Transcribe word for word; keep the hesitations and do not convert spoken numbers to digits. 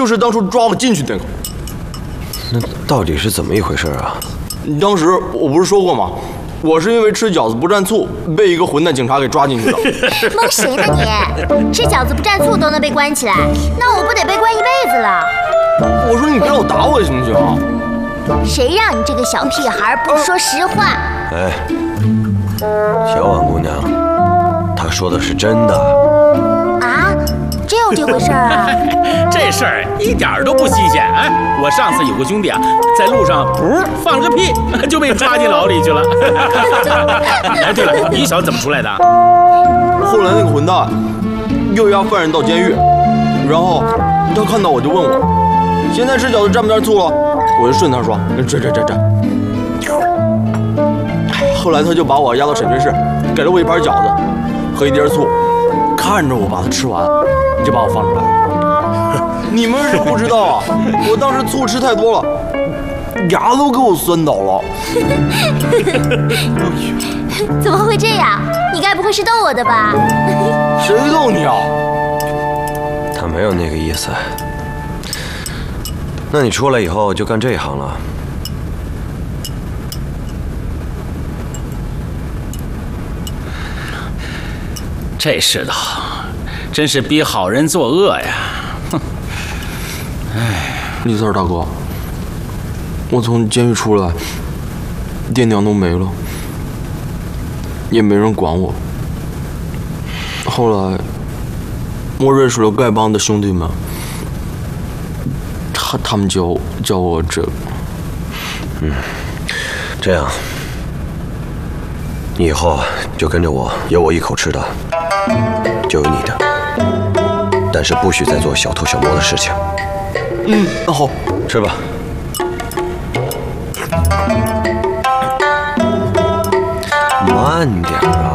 就是当初抓我进去那个。 那到底是怎么一回事啊？ 当时我不是说过吗？我是因为吃饺子不蘸醋，被一个混蛋警察给抓进去的。 蒙谁呢你？吃饺子不蘸醋都能被关起来，那我不得被关一辈子了？ 我说你别老打我行不行？ 谁让你这个小屁孩不说实话？ 哎，小婉姑娘，她说的是真的。 啊？真有这回事儿啊？ 这事儿一点儿都不新鲜。哎，我上次有个兄弟啊，在路上噗放了个屁，就被抓进牢里去了。哎，对了，你小子怎么出来的？ 后来那个混蛋又押犯人到监狱，然后他看到我就问我，现在吃饺子蘸不蘸醋了？我就顺他说蘸蘸蘸蘸。后来他就把我押到审讯室，给了我一盘饺子和一碟醋，看着我把它吃完，就把我放出来了。你们是不知道啊，我当时醋吃太多了，牙都给我酸倒了。 怎么会这样？你该不会是逗我的吧？ 谁逗你啊？ 他没有那个意思。那你出来以后就干这一行了？ 这世道真是逼好人作恶呀！哼，哎， 李四儿大哥，我从监狱出来，爹娘都没了，也没人管我。后来，我认识了丐帮的兄弟们，他他们教教我这个。 嗯，这样，你以后就跟着我，有我一口吃的，就有你的，但是不许再做小偷小摸的事情。 嗯，那好， 吃吧。慢点啊！